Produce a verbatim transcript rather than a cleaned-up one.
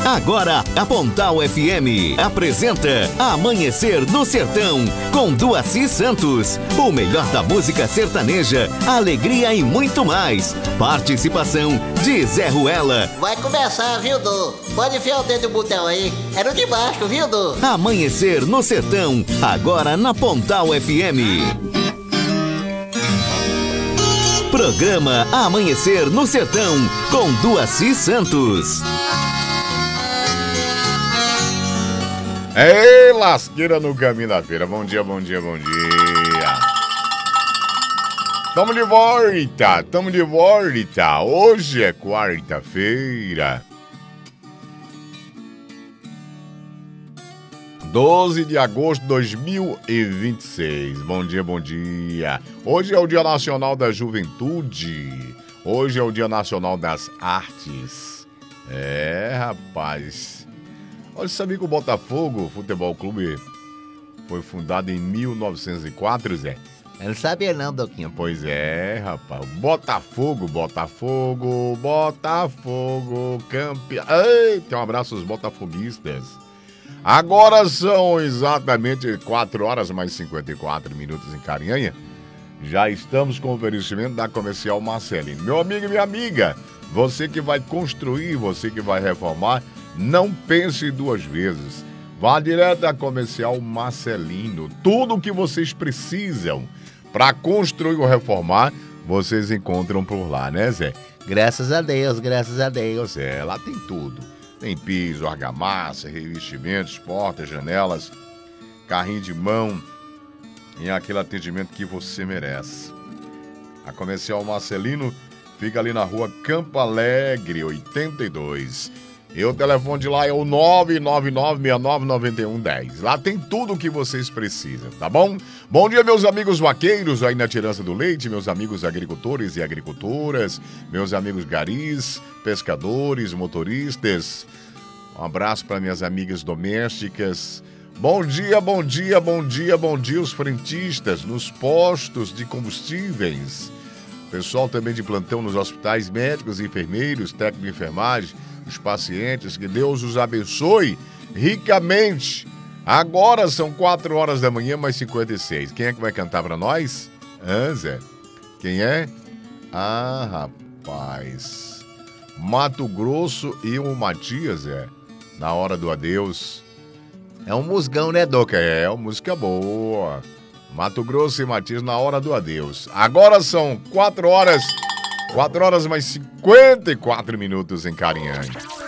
Agora, a Pontal F M apresenta Amanhecer no Sertão, com Duaci Santos. O melhor da música sertaneja, alegria e muito mais. Participação de Zé Ruela. Vai começar, viu, Du? Pode enfiar o dedo no botão aí. Era o de baixo, viu, Du? Amanhecer no Sertão, agora na Pontal F M. Programa Amanhecer no Sertão, com Duaci Santos. Ei, lasqueira no caminho da feira. Bom dia, bom dia, bom dia. Tamo de volta, tamo de volta. Hoje é quarta-feira, doze de agosto de dois mil e vinte e seis. Bom dia, bom dia. Hoje é o Dia Nacional da Juventude. Hoje é o Dia Nacional das Artes. É, rapaz. Olha, sabia que o Botafogo Futebol Clube foi fundado em mil novecentos e quatro, Zé? Eu não sabia não, Doquinho. Pois é, rapaz. Botafogo, Botafogo, Botafogo, campeão. Eita, um abraço aos botafoguistas. Agora são exatamente quatro horas mais cinquenta e quatro minutos em Carinhanha. Já estamos com o oferecimento da Comercial Marcelino. Meu amigo e minha amiga, você que vai construir, você que vai reformar, não pense duas vezes. Vá direto à Comercial Marcelino. Tudo o que vocês precisam para construir ou reformar, vocês encontram por lá, né, Zé? Graças a Deus, graças a Deus. É, lá tem tudo. Tem piso, argamassa, revestimentos, portas, janelas, carrinho de mão e aquele atendimento que você merece. A Comercial Marcelino fica ali na rua Campo Alegre, oitenta e dois. E o telefone de lá é o nove nove nove, seis nove nove um, um zero. Lá tem tudo o que vocês precisam, tá bom? Bom dia, meus amigos vaqueiros aí na Tirança do Leite, meus amigos agricultores e agricultoras, meus amigos garis, pescadores, motoristas. Um abraço para minhas amigas domésticas. Bom dia, bom dia, bom dia, bom dia os frentistas nos postos de combustíveis. Pessoal também de plantão nos hospitais, médicos, enfermeiros, técnicos de enfermagem, os pacientes, que Deus os abençoe ricamente. Agora são quatro horas da manhã, mais cinquenta e seis. Quem é que vai cantar pra nós? Ah, Zé? Quem é? Ah, rapaz. Mato Grosso e o Matias, Zé. Na hora do adeus. É um musgão, né, Doca? É, uma música boa. Mato Grosso e Matias na hora do adeus. Agora são quatro horas... quatro horas mais cinquenta e quatro minutos em Carinhanha.